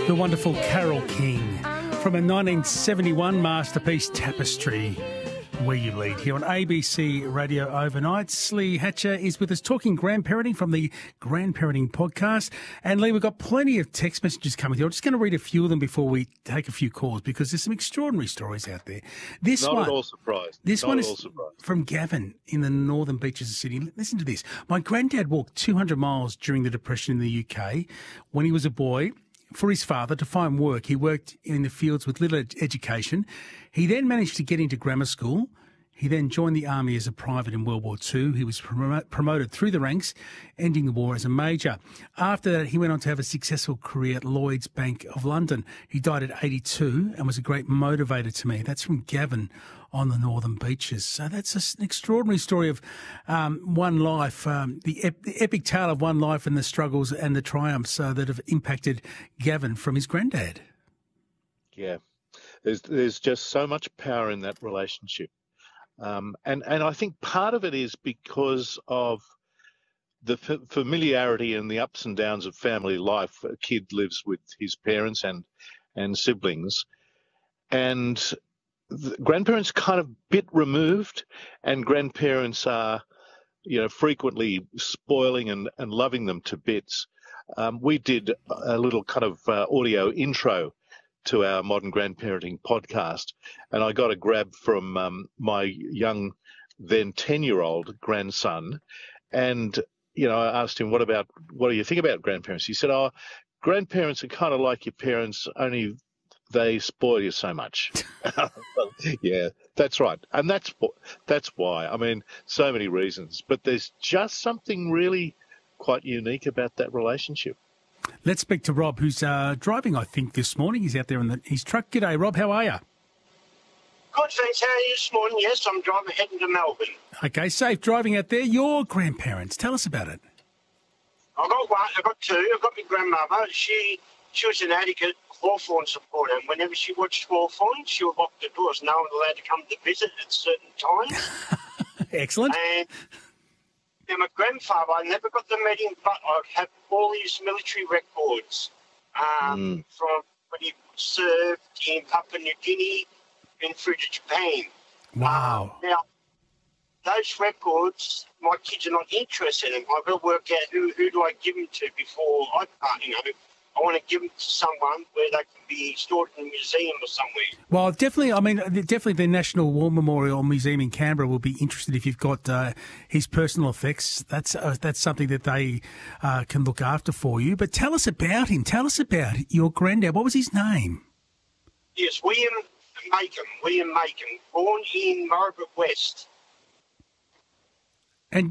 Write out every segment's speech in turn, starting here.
The wonderful Carole King from a 1971 masterpiece, Tapestry, Where You Lead, here on ABC Radio Overnights. Lee Hatcher is with us talking grandparenting from the Grandparenting Podcast. And Lee, we've got plenty of text messages coming through. I'm just going to read a few of them before we take a few calls because there's some extraordinary stories out there. Not at all surprised. This one is from Gavin in the northern beaches of Sydney. Listen to this. My granddad walked 200 miles during the Depression in the UK when he was a boy. For his father to find work. He worked in the fields with little education. He then managed to get into grammar school. He then joined the army as a private in World War II. He was promoted through the ranks, ending the war as a major. After that, he went on to have a successful career at Lloyd's Bank of London. He died at 82 and was a great motivator to me. That's from Gavin on the northern beaches. So that's an extraordinary story of one life, the epic tale of one life and the struggles and the triumphs that have impacted Gavin from his granddad. Yeah, there's just so much power in that relationship. And I think part of it is because of the familiarity and the ups and downs of family life. A kid lives with his parents and siblings, and the grandparents kind of bit removed, and grandparents are, frequently spoiling and loving them to bits. We did a little kind of audio intro to our Modern Grandparenting podcast, and I got a grab from my young, then 10-year-old grandson, and I asked him, what do you think about grandparents? He said, grandparents are kind of like your parents, only they spoil you so much. Yeah, that's right. And that's why. I mean, so many reasons. But there's just something really quite unique about that relationship. Let's speak to Rob, who's driving, I think, this morning. He's out there in his truck. G'day, Rob. How are you? Good, thanks. How are you this morning? Yes, I'm driving heading to Melbourne. Okay, safe driving out there. Your grandparents. Tell us about it. I've got one. I've got two. I've got my grandmother. She was an addict at Hawthorn supporter, and whenever she watched Hawthorn, she would lock the doors. No one allowed to come to visit at certain times. Excellent. And then my grandfather, I never got to meet him, but I have all his military records from when he served in Papua New Guinea and through to Japan. Wow. Now, those records, my kids are not interested in. I've got to work out who do I give them to before I part, I want to give them to someone where they can be stored in a museum or somewhere. Well, definitely the National War Memorial Museum in Canberra will be interested if you've got his personal effects. That's something that they can look after for you. But tell us about him. Tell us about your granddad. What was his name? Yes, William Macon, born in Margaret West. And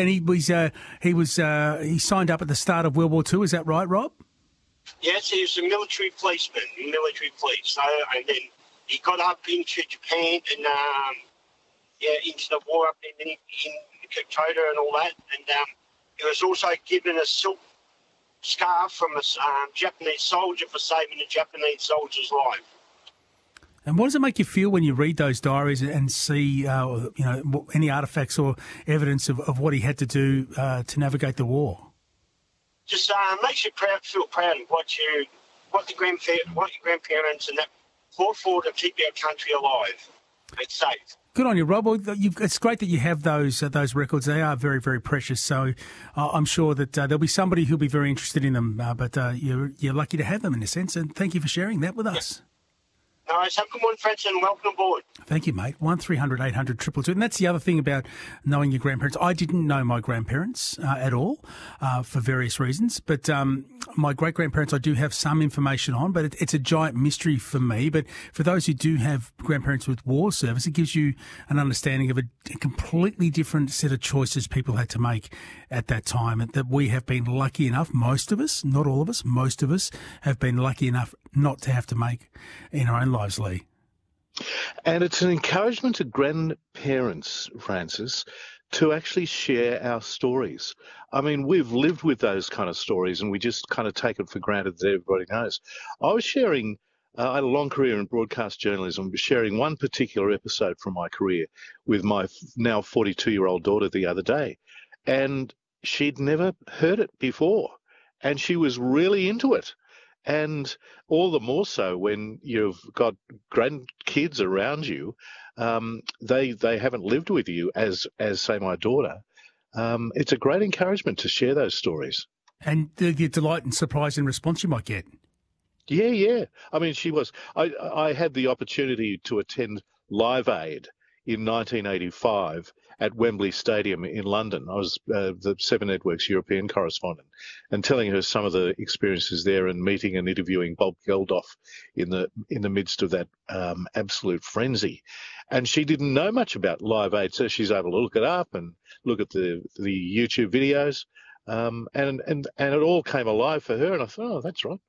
he signed up at the start of World War II. Is that right, Rob? Yes, he was a military policeman, So, and then he got up into Japan and into the war up in Kokoda and all that. And he was also given a silk scarf from a Japanese soldier for saving a Japanese soldier's life. And what does it make you feel when you read those diaries and see, any artefacts or evidence of what he had to do to navigate the war? Just makes you feel proud of what your grandparents and that fought for to keep our country alive and safe. Good on you, Rob. Well, it's great that you have those records. They are very, very precious. So I'm sure that there'll be somebody who'll be very interested in them. But you're lucky to have them in a sense. And thank you for sharing that with us. No, have a good one, friends, and welcome aboard. Thank you, mate. 1300 800 222. And that's the other thing about knowing your grandparents. I didn't know my grandparents at all for various reasons. But my great-grandparents I do have some information on, but it's a giant mystery for me. But for those who do have grandparents with war service, it gives you an understanding of a completely different set of choices people had to make at that time. And that we have been lucky enough, most of us, not all of us, most of us have been lucky enough not to have to make in our own lives, Lee. And it's an encouragement to grandparents, Francis, to actually share our stories. I mean, we've lived with those kind of stories and we just kind of take it for granted that everybody knows. I was sharing, I had a long career in broadcast journalism, sharing one particular episode from my career with my now 42-year-old daughter the other day. And she'd never heard it before. And she was really into it. And all the more so when you've got grandkids around you, they haven't lived with you as say my daughter. It's a great encouragement to share those stories. And the delight and surprise and response you might get. Yeah. I mean, I had the opportunity to attend Live Aid in 1985 at Wembley Stadium in London. I was the Seven Networks European correspondent, and telling her some of the experiences there, and meeting and interviewing Bob Geldof in the midst of that absolute frenzy. And she didn't know much about Live Aid, so she's able to look it up and look at the YouTube videos, and it all came alive for her. And I thought, oh, that's right.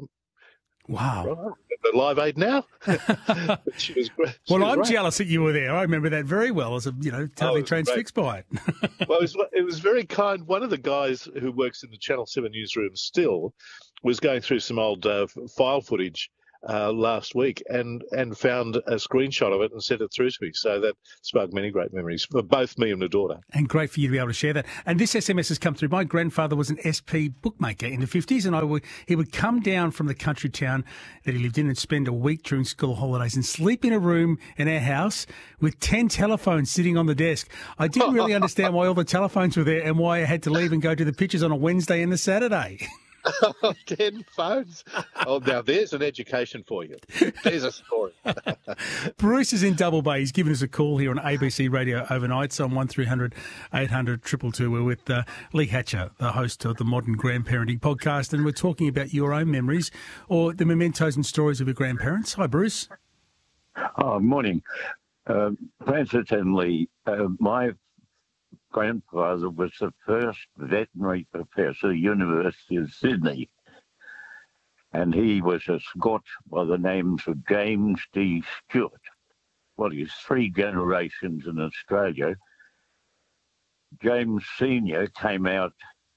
Wow. The Live Aid now. She was great. Well, I'm jealous that you were there. I remember that very well as totally transfixed by it. Well, it was very kind. One of the guys who works in the Channel 7 newsroom still was going through some old file footage last week and found a screenshot of it and sent it through to me. So that sparked many great memories for both me and my daughter. And great for you to be able to share that. And this SMS has come through. My grandfather was an SP bookmaker in the 50s, and he would come down from the country town that he lived in and spend a week during school holidays and sleep in a room in our house with 10 telephones sitting on the desk. I didn't really understand why all the telephones were there and why I had to leave and go to the pictures on a Wednesday and a Saturday. 10 phones. Oh, now there's an education for you. There's a story. Bruce is in Double Bay. He's given us a call here on ABC Radio Overnight. So on 1300 800 222. We're with Lee Hatcher, the host of the Modern Grandparenting Podcast, and we're talking about your own memories or the mementos and stories of your grandparents. Hi, Bruce. Oh, morning. Francis and Lee, my grandfather was the first veterinary professor at the University of Sydney, and he was a Scot by the names of James D. Stewart. Well, he's 3 generations in Australia. James Sr. came out,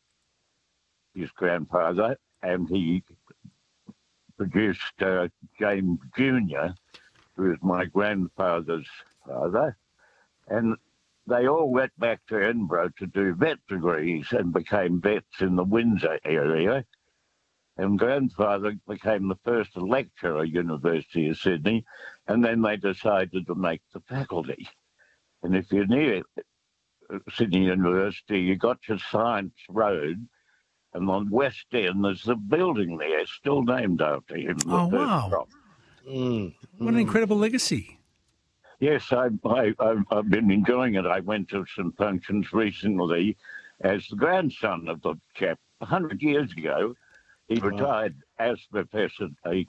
his grandfather, and he produced James Jr., who was my grandfather's father, and they all went back to Edinburgh to do vet degrees and became vets in the Windsor area. And grandfather became the first lecturer at University of Sydney, and then they decided to make the faculty. And if you're near Sydney University, you got to Science Road, and on West End there's a building there still named after him. Oh, wow. What an incredible legacy. Yes, I've been enjoying it. I went to some functions recently as the grandson of the chap. 100 years ago, he retired as professor in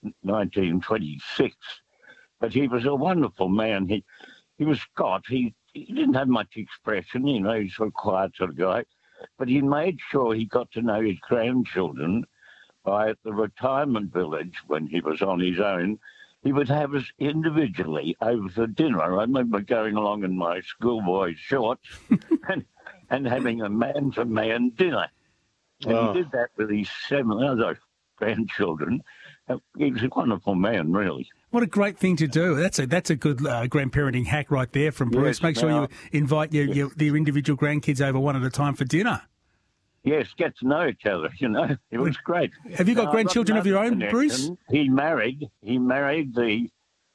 1926. But he was a wonderful man. He was Scot. He didn't have much expression, he's a quiet sort of guy. But he made sure he got to know his grandchildren by the retirement village when he was on his own. He would have us individually over for dinner. I remember going along in my schoolboy shorts and having a man-to-man dinner. And he did that with his 7 other grandchildren. He was a wonderful man, really. What a great thing to do. That's a good grandparenting hack right there from Bruce. Yes, Make sure you invite your individual grandkids over one at a time for dinner. Yes, get to know each other, It was great. Have you got grandchildren of your own, Bruce? He married the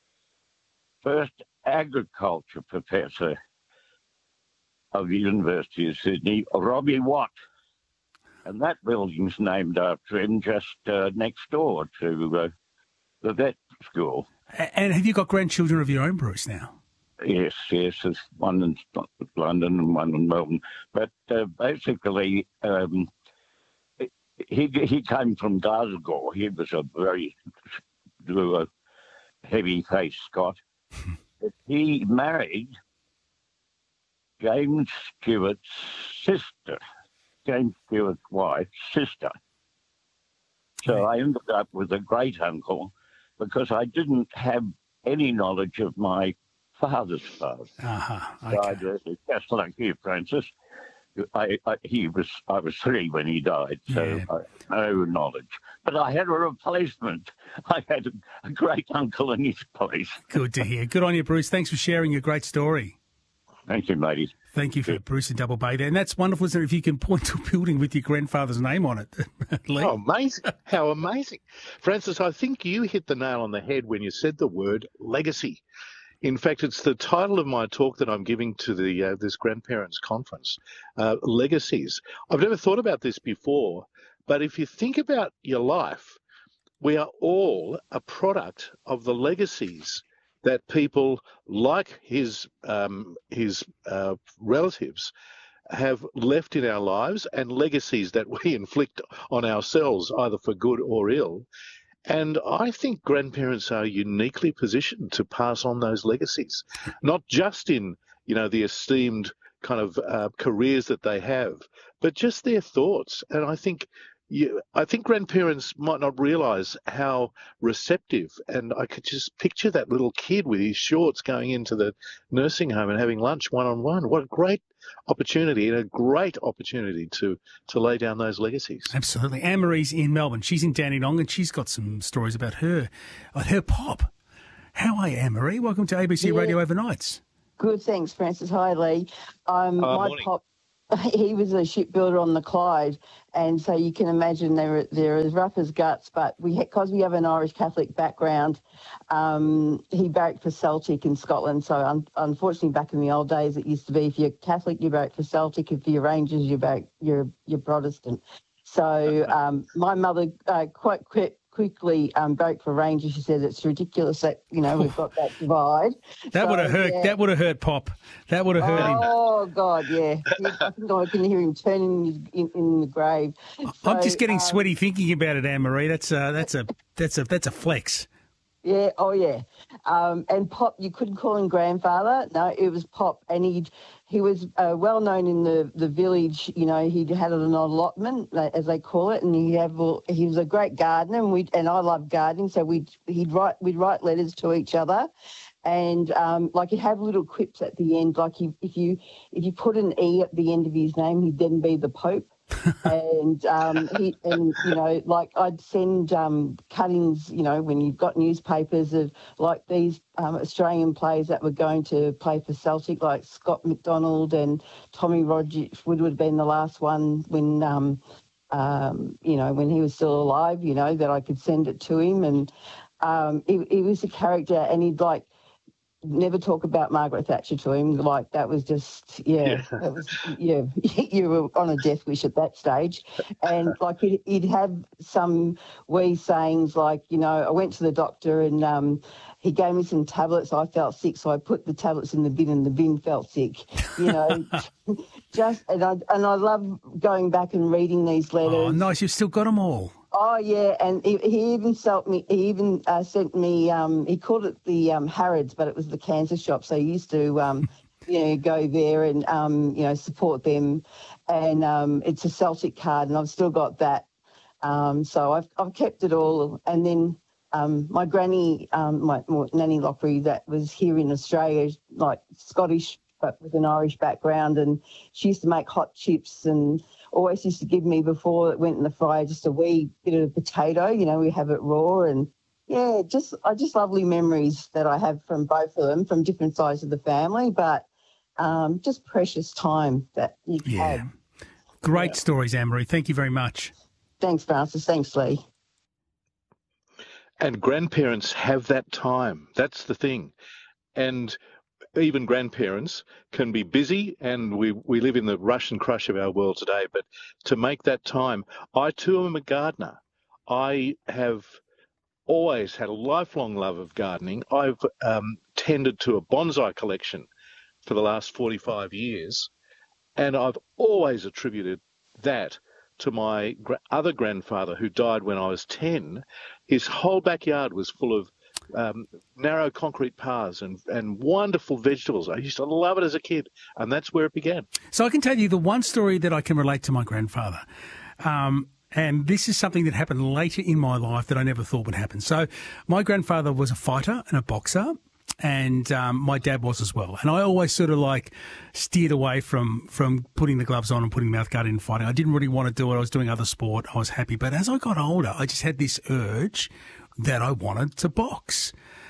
first agriculture professor of the University of Sydney, Robbie Watt. And that building's named after him, just next door to the vet school. And have you got grandchildren of your own, Bruce, now? Yes, there's one in London and one in Melbourne. But basically, he came from Glasgow. He was a very heavy-faced Scot. But he married James Stewart's sister, James Stewart's wife's sister. So I ended up with a great uncle because I didn't have any knowledge of my father's father. Okay. Just like you, Francis. I was 3 when he died, so Yeah. I had no knowledge. But I had a replacement. I had a great uncle in his place. Good to hear. Good on you, Bruce. Thanks for sharing your great story. Thank you, ladies. Thank you for Bruce in Double Bay there. And that's wonderful, isn't it, if you can point to a building with your grandfather's name on it, Lee? Oh, amazing. How amazing. Francis, I think you hit the nail on the head when you said the word legacy. In fact, it's the title of my talk that I'm giving to the this grandparents' conference, Legacies. I've never thought about this before, but if you think about your life, we are all a product of the legacies that people like his relatives have left in our lives, and legacies that we inflict on ourselves, either for good or ill. And I think grandparents are uniquely positioned to pass on those legacies, not just in, the esteemed kind of careers that they have, but just their thoughts. And I think grandparents might not realise how receptive, and I could just picture that little kid with his shorts going into the nursing home and having lunch one-on-one. What a great opportunity, and a great opportunity to lay down those legacies. Absolutely. Anne-Marie's in Melbourne. She's in Dandenong, and she's got some stories about her pop. How are you, Anne-Marie? Welcome to ABC Radio Overnights. Good, thanks, Francis. Hi, Lee. My morning. pop, he was a shipbuilder on the Clyde, and so you can imagine they're as rough as guts, but because we have an Irish Catholic background, he barracked for Celtic in Scotland. So unfortunately, back in the old days, it used to be if you're Catholic, you barrack for Celtic. If you're Rangers, you're Protestant. So my mother quite quickly barracked for Rangers. She said it's ridiculous that we've got that divide. That would have hurt. Yeah. That would have hurt Pop. That would have hurt him. Oh God, yeah. I think I can hear him turning in the grave. I'm just getting sweaty thinking about it, Anne-Marie. That's a flex. Yeah. Oh yeah. And Pop, you couldn't call him grandfather. No, it was Pop, and he was well known in the village. He had an allotment, as they call it, and he was a great gardener, and I love gardening, so we'd write letters to each other, and he'd have little quips at the end, like if you put an E at the end of his name, he'd then be the Pope. And I'd send cuttings, when you've got newspapers of like these Australian players that were going to play for Celtic, like Scott McDonald and Tommy Rogers would have been the last one when when he was still alive, that I could send it to him. And he was a character, and he'd never talk about Margaret Thatcher to him. Like, that was just, that was, you were on a death wish at that stage. And he'd have some wee sayings like, I went to the doctor and he gave me some tablets. I felt sick, so I put the tablets in the bin, and the bin felt sick. And I love going back and reading these letters. Oh, nice! You've still got them all. Oh yeah, and he even sent me. He even sent me. He called it the Harrods, but it was the cancer shop. So he used to, go there and support them. And it's a Celtic card, and I've still got that. So I've kept it all. And then my granny, my Nanny Lockery, that was here in Australia, like Scottish but with an Irish background, and she used to make hot chips and always used to give me, before it went in the fryer, just a wee bit of potato. We have it raw, and just lovely memories that I have from both of them, from different sides of the family, but just precious time that you've had. Great stories, Anne-Marie. Thank you very much. Thanks, Francis. Thanks, Lee. And grandparents have that time. That's the thing. And even grandparents can be busy, and we live in the rush and crush of our world today, but to make that time. I too am a gardener. I have always had a lifelong love of gardening. I've tended to a bonsai collection for the last 45 years, and I've always attributed that to my other grandfather, who died when I was 10. His whole backyard was full of narrow concrete paths and wonderful vegetables. I used to love it as a kid, and that's where it began. So I can tell you the one story that I can relate to my grandfather, and this is something that happened later in my life that I never thought would happen. So my grandfather was a fighter and a boxer, and my dad was as well. And I always sort of steered away from putting the gloves on and putting mouthguard in and fighting. I didn't really want to do it. I was doing other sport. I was happy. But as I got older, I just had this urge that I wanted to box.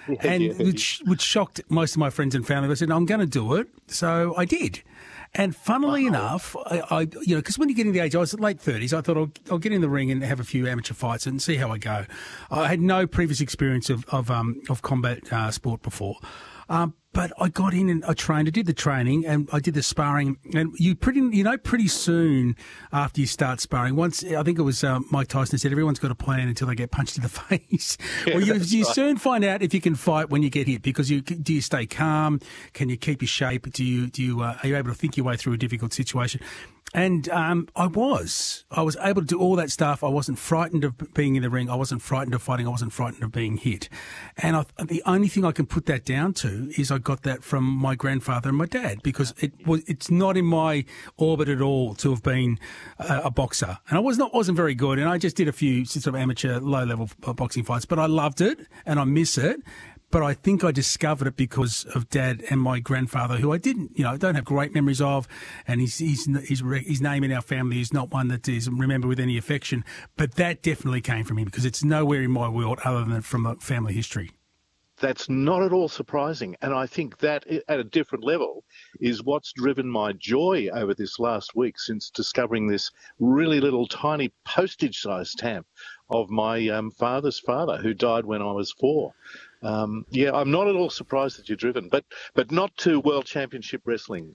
and which shocked most of my friends and family. I said, I'm going to do it. So I did. And funnily enough, I because when you get in the age, I was at late 30s, I thought I'll get in the ring and have a few amateur fights and see how I go. I had no previous experience of combat sport before. But I got in and I trained. I did the training and I did the sparring. And pretty soon after you start sparring, once I think it was Mike Tyson said, everyone's got a plan until they get punched in the face. Well, you soon find out if you can fight when you get hit, because do you stay calm? Can you keep your shape? Are you able to think your way through a difficult situation? And I was able to do all that stuff. I wasn't frightened of being in the ring. I wasn't frightened of fighting. I wasn't frightened of being hit. And the only thing I can put that down to is I got that from my grandfather and my dad, because it's not in my orbit at all to have been a boxer. And I wasn't very good. And I just did a few sort of amateur low-level boxing fights, but I loved it and I miss it. But I think I discovered it because of Dad and my grandfather, who I don't have great memories of, and his name in our family is not one that is remembered with any affection. But that definitely came from him, because it's nowhere in my world other than from a family history. That's not at all surprising. And I think that at a different level is what's driven my joy over this last week since discovering this really little tiny postage-sized stamp of my father's father, who died when I was 4. I'm not at all surprised that you're driven, but not to World Championship Wrestling.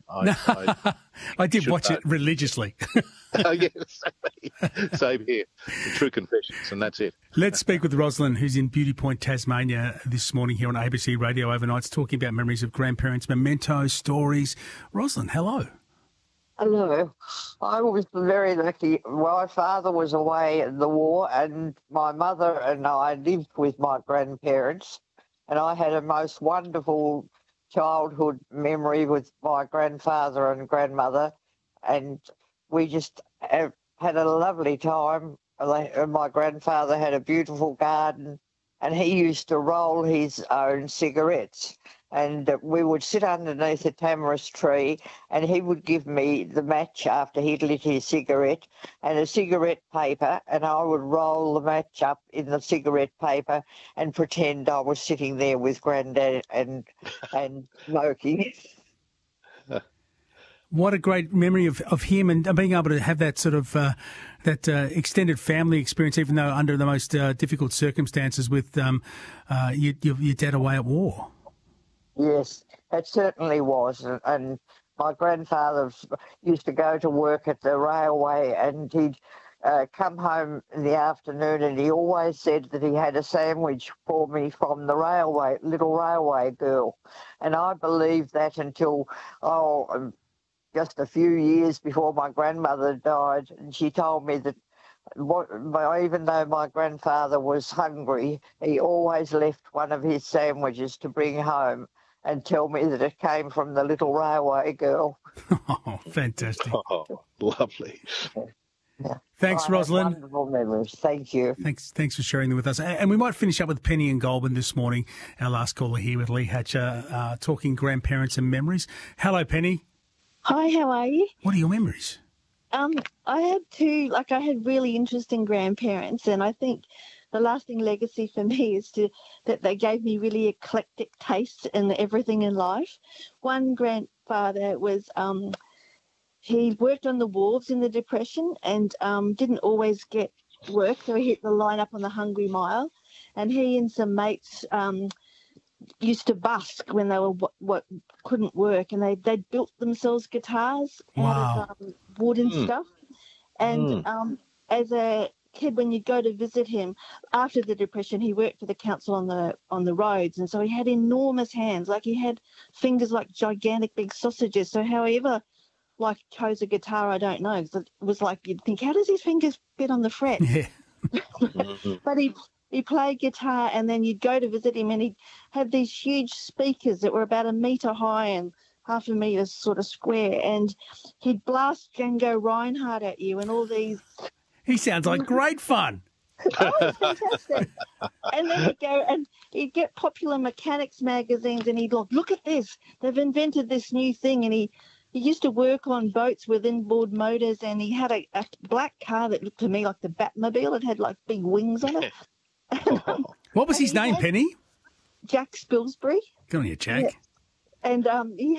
I did watch it religiously. Yes, same here. The true confessions, and that's it. Let's speak with Rosalind, who's in Beauty Point, Tasmania, this morning here on ABC Radio Overnights, talking about memories of grandparents, mementos, stories. Rosalind, hello. Hello. I was very lucky. My father was away in the war, and my mother and I lived with my grandparents, and I had a most wonderful childhood memory with my grandfather and grandmother, and we just had a lovely time. My grandfather had a beautiful garden, and he used to roll his own cigarettes. And we would sit underneath a tamarisk tree, and he would give me the match after he'd lit his cigarette and a cigarette paper, and I would roll the match up in the cigarette paper and pretend I was sitting there with Granddad and smoking. What a great memory of him, and being able to have that sort of extended family experience, even though under the most difficult circumstances with your dad away at war. Yes, it certainly was. And my grandfather used to go to work at the railway, and he'd come home in the afternoon, and he always said that he had a sandwich for me from the little railway girl. And I believed that until, just a few years before my grandmother died, and she told me that even though my grandfather was hungry, he always left one of his sandwiches to bring home and tell me that it came from the little railway girl. Oh, fantastic. Oh, lovely. Yeah. Thanks, Rosalind. Wonderful memories. Thank you. Thanks for sharing them with us. And we might finish up with Penny and Goulburn this morning, our last caller here with Lee Hatcher, talking grandparents and memories. Hello, Penny. Hi, how are you? What are your memories? I had really interesting grandparents, and I think the lasting legacy for me is that they gave me really eclectic tastes in everything in life. One grandfather was, he worked on the wharves in the Depression and didn't always get work, so he hit the line up on the Hungry Mile, and he and some mates used to busk when they were couldn't work, and they'd built themselves guitars out of wood and stuff. And as a kid, when you go to visit him after the Depression, he worked for the council on the roads, and so he had enormous hands, like he had fingers like gigantic big sausages. So however chose a guitar, I don't know, 'cause it was like you'd think, how does his fingers fit on the fret? Yeah. But he played guitar, and then you'd go to visit him, and he'd have these huge speakers that were about 1 metre high and 0.5 metre sort of square, and he'd blast Django Reinhardt at you and all these. He sounds like great fun. Oh, fantastic. And then he'd go and he'd get Popular Mechanics magazines, and he'd look at this. They've invented this new thing, and he used to work on boats with inboard motors, and he had a black car that looked to me like the Batmobile. It had like big wings on it. What was his name, Penny? Jack Spilsbury. Good on you, Jack. Yeah. And he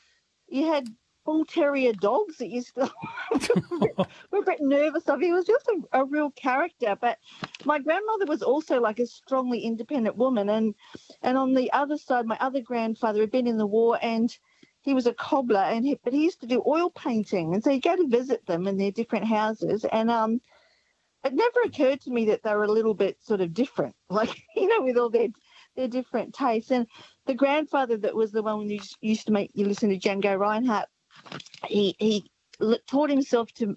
had bull terrier dogs that used to we're a bit nervous of. He was just a real character. But my grandmother was also like a strongly independent woman, and on the other side, my other grandfather had been in the war, and he was a cobbler, but he used to do oil painting, and so you go to visit them in their different houses, and it never occurred to me that they were a little bit sort of different, like, with all their different tastes. And the grandfather that was the one who used to make you listen to Django Reinhardt, he taught himself to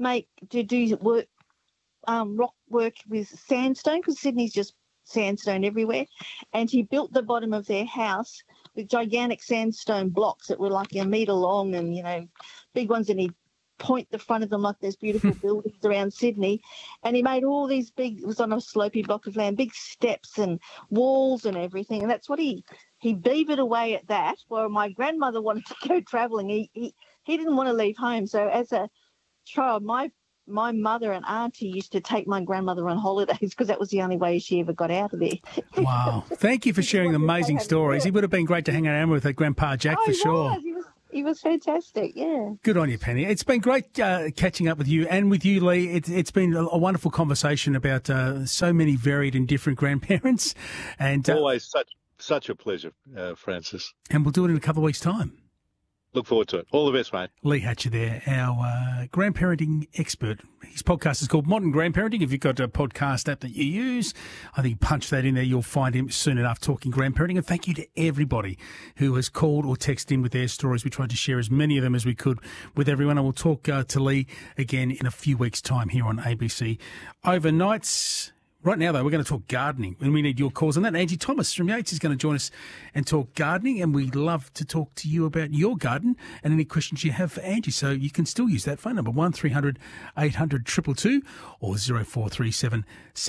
do work, rock work with sandstone, because Sydney's just sandstone everywhere, and he built the bottom of their house with gigantic sandstone blocks that were like a metre long and, big ones, and he'd point the front of them like there's beautiful buildings around Sydney. And he made all these it was on a slopey block of land, big steps and walls and everything. And that's what he beavered away at that. While my grandmother wanted to go travelling. He didn't want to leave home. So as a child, my mother and auntie used to take my grandmother on holidays because that was the only way she ever got out of there. Wow. Thank you for sharing the amazing stories. He would have been great to hang around with Grandpa Jack for sure. He was fantastic, yeah. Good on you, Penny. It's been great catching up with you and with you, Lee. It's been a wonderful conversation about so many varied and different grandparents. And always such a pleasure, Francis. And we'll do it in a couple of weeks' time. Look forward to it. All the best, mate. Lee Hatcher there, our grandparenting expert. His podcast is called Modern Grandparenting. If you've got a podcast app that you use, I think punch that in there. You'll find him soon enough talking grandparenting. And thank you to everybody who has called or texted in with their stories. We tried to share as many of them as we could with everyone. And we'll talk to Lee again in a few weeks' time here on ABC Overnights. Right now, though, we're going to talk gardening, and we need your calls on that. Angie Thomas from Yates is going to join us and talk gardening, and we'd love to talk to you about your garden and any questions you have for Angie. So you can still use that phone number, 1300 800 222 or 0437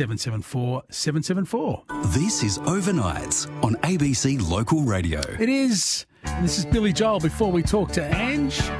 774 774. This is Overnights on ABC Local Radio. It is. And this is Billy Joel before we talk to Ange.